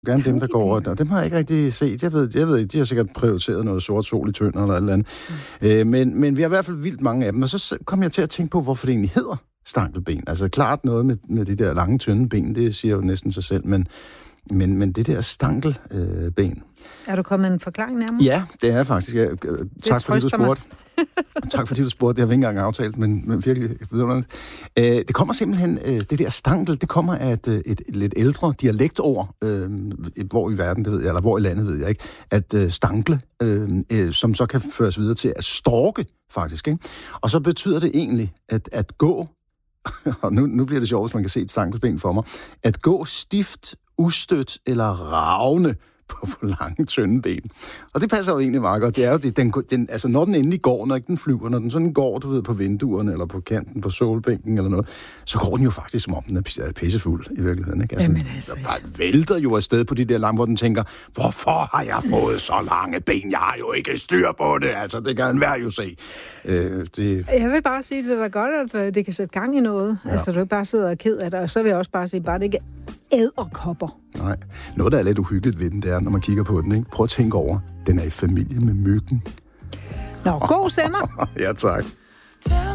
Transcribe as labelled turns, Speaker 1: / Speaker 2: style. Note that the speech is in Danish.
Speaker 1: Gerne dem, der går over. Og dem har jeg ikke rigtig set. Jeg ved ikke, de har sikkert prioriteret noget sort sol i Tønder eller et eller andet. Men vi har i hvert fald vildt mange af dem. Og så kom jeg til at tænke på, hvorfor det egentlig hedder stankelben. Altså klart noget med de der lange, tynde ben, det siger jo næsten sig selv, men det der stankelben.
Speaker 2: Er du kommet med en forklaring nærmere?
Speaker 1: Ja, det er faktisk. Tak fordi du spurgte. Tak fordi du spurgte. Det har vi ikke engang aftalt, men virkelig vidunderligt. Det kommer simpelthen, det der stankel, det kommer af et lidt ældre dialektord, hvor i verden, det ved jeg, eller hvor i landet, ved jeg ikke, at stankle, som så kan føres videre til at storke, faktisk. Ikke? Og så betyder det egentlig, at gå, og nu bliver det sjovt, hvis man kan se et stankelben for mig, at gå stift, ustødt eller ravne på lange, tynde ben. Og det passer jo egentlig meget godt. Det er jo det, altså når den endelig går, når ikke den flyver, når den sådan går, du ved, på vinduerne, eller på kanten, på solbænken, eller noget, så går den jo faktisk, som om den er pissefuld i virkeligheden. Ikke? Altså, der bare vælter jo afsted på de der lange, hvor den tænker, hvorfor har jeg fået så lange ben? Jeg har jo ikke styr på det. Altså, det kan enhver jo se.
Speaker 2: Jeg vil bare sige, at det er godt, at det kan sætte gang i noget. Ja. Altså, du ikke bare sidder og ked af det. Og så vil jeg også bare sige, bare det ikke edderkopper.
Speaker 1: Nej. Noget, der er lidt uhyggeligt ved den, det er, når man kigger på den, ikke? Prøv at tænke over, den er i familie med myggen.
Speaker 2: Nå, god sender.
Speaker 1: Ja, tak.